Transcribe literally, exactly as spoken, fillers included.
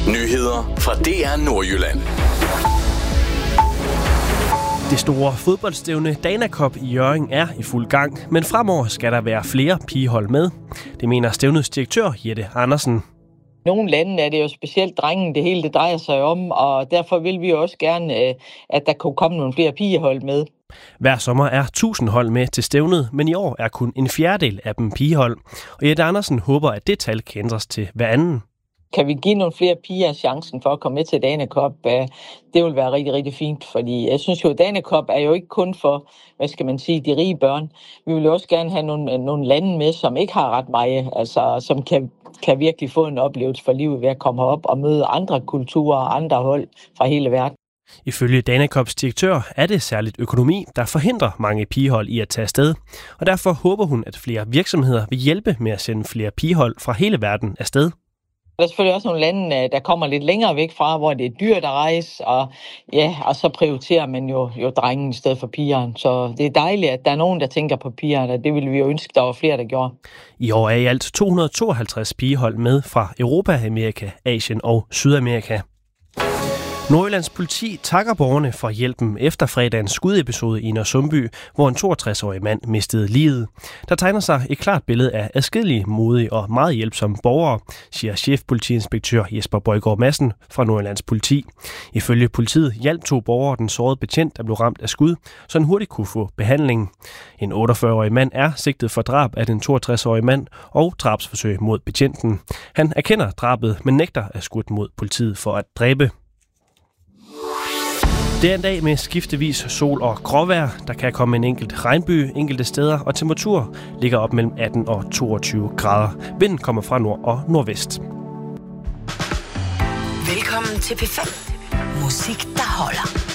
Nyheder fra D R Nordjylland. Det store fodboldstævne Dana Cup i Hjørring er i fuld gang, men fremover skal der være flere pigehold med. Det mener stævnets direktør Jette Andersen. Nogle lande er det jo specielt drengen, det hele det drejer sig om, og derfor vil vi også gerne, at der kunne komme nogle flere pigehold med. Hver sommer er tusind hold med til stævnet, men i år er kun en fjerdedel af dem pigehold. Og Jette Andersen håber, at det tal kan ændres til hver anden. Kan vi give nogle flere piger chancen for at komme med til Dana Cup? Det vil være rigtig, rigtig fint, fordi jeg synes jo, at Dana Cup er jo ikke kun for, hvad skal man sige, de rige børn. Vi vil også gerne have nogle, nogle lande med, som ikke har ret meget, altså som kan, kan virkelig få en oplevelse for livet ved at komme herop og møde andre kulturer og andre hold fra hele verden. Ifølge Dana Cups direktør er det særligt økonomi, der forhindrer mange pigehold i at tage afsted, og derfor håber hun, at flere virksomheder vil hjælpe med at sende flere pigehold fra hele verden afsted. Der er selvfølgelig også nogle lande, der kommer lidt længere væk fra, hvor det er dyrt at rejse, og, ja, og så prioriterer man jo, jo drengen i stedet for pigeren. Så det er dejligt, at der er nogen, der tænker på pigerne, og det ville vi jo ønske, der var flere, der gjorde. I år er i alt to hundrede og tooghalvtreds pigehold med fra Europa, Amerika, Asien og Sydamerika. Nordjyllands politi takker borgerne for hjælpen efter fredagens skudepisode i Nørresundby, hvor en toogtres-årig mand mistede livet. Der tegner sig et klart billede af adskillige, modige og meget hjælpsomme borgere, siger chefpolitiinspektør Jesper Bøjgaard Madsen fra Nordjyllands politi. Ifølge politiet hjalp to borgere den sårede betjent, der blev ramt af skud, så han hurtigt kunne få behandling. En otteogfyrre-årig mand er sigtet for drab af den toogtres-årige mand og drabsforsøg mod betjenten. Han erkender drabet, men nægter at skudt mod politiet for at dræbe. Det er en dag med skiftevis sol og gråvejr. Der kan komme en enkelt regnby enkelte steder, og temperatur ligger op mellem atten og toogtyve grader. Vinden kommer fra nord og nordvest. Velkommen til P fem. Musik, der holder.